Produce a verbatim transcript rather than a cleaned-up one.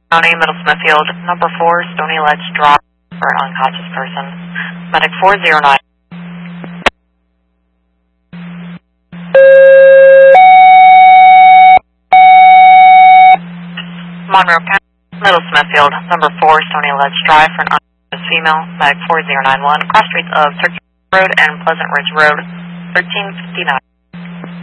County, Middle Smithfield, number four, Stony Ledge Drive for an unconscious person. Medic four zero nine. Monroe County, Middle Smithfield, number four, Stony Ledge Drive for an unconscious female. Medic four zero nine one. Cross streets of Turkey Road and Pleasant Ridge Road, thirteen fifty-nine.